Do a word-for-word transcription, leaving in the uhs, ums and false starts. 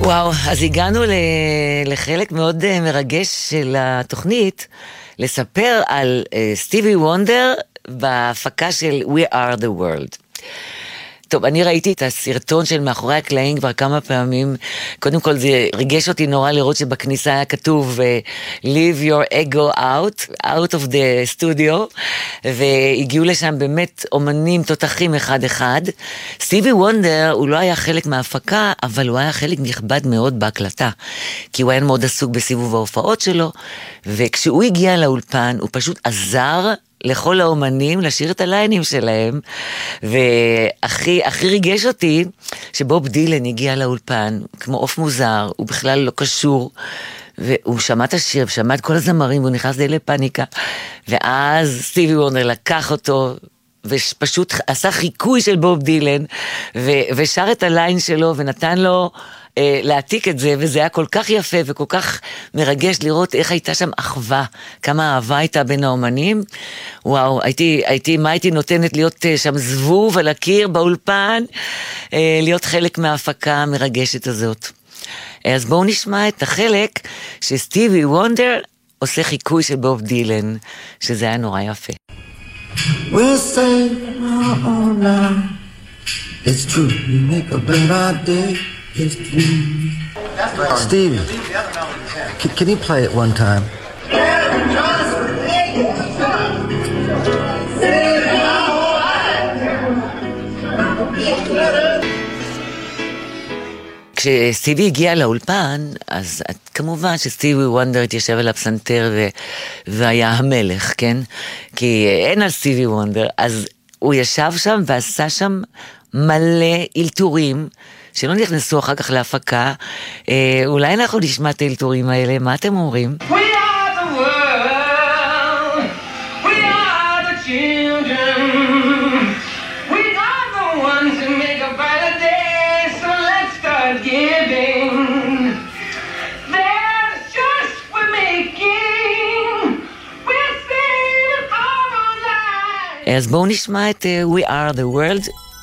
וואו, אז הגענו לחלק מאוד מרגש של התוכנית, לספר על סטיבי וונדר בהפקה של We Are The World. טוב, אני ראיתי את הסרטון של מאחורי הקלעים כבר כמה פעמים. קודם כל זה ריגש אותי נורא לראות שבכניסה היה כתוב Leave your ego out, out of the studio, והגיעו לשם באמת אומנים תותחים אחד אחד. סטיבי וונדר הוא לא היה חלק מההפקה, אבל הוא היה חלק נכבד מאוד בהקלטה, כי הוא היה מאוד עסוק בסיבוב ההופעות שלו, וכשהוא הגיע לאולפן הוא פשוט עזר לכל האומנים לשיר את הליינים שלהם, והכי הכי ריגש אותי שבוב דילן הגיע לאולפן כמו אוף מוזר, הוא בכלל לא קשור, והוא שמע את השיר ושמע את כל הזמרים והוא נכנס די לפניקה, ואז סטיבי וונדר לקח אותו ופשוט עשה חיקוי של בוב דילן ו- ושר את הליין שלו ונתן לו אה, להעתיק את זה, וזה היה כל כך יפה וכל כך מרגש לראות איך הייתה שם אחווה, כמה אהבה הייתה בין האומנים. וואו, הייתי, הייתי, מה הייתי נותנת להיות אה, שם זבוב על הקיר באולפן, אה, להיות חלק מההפקה המרגשת הזאת. אז בואו נשמע את החלק שסטיבי וונדר עושה חיקוי של בוב דילן, שזה היה נורא יפה. We'll say our own life. It's true, you make a better day. It's true. Stevie, can, can you play it one time? כשסטיבי הגיע לאולפן, אז כמובן שסטיבי וונדר התיישב על הפסנתר ו... והיה המלך, כן? כי אין על סטיבי וונדר, אז הוא ישב שם ועשה שם מלא אילתורים, שלא נכנסו אחר כך להפקה. אה, אולי אנחנו נשמע את האילתורים האלה, מה אתם אומרים? We are the world, we are the children, we are the ones who make a brighter day, so let's start giving. There's choice we're making, we're saving our own lives. אז בואו נשמע את uh, We Are The World